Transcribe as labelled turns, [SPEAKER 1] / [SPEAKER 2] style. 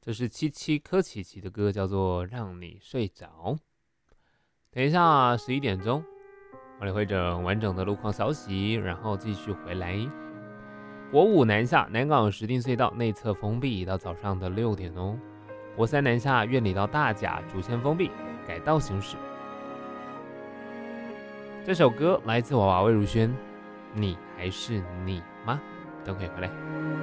[SPEAKER 1] 这是七七柯琪琪的歌，叫做《让你睡着》。等一下11点钟，我们会整完整的路况消息，然后继续回来。国五南下，南港石碇隧道内侧封闭到早上的6点哦。国三南下，苑里到大甲主线封闭，改道行驶。这首歌来自娃娃魏如萱，你还是你吗？等会回来。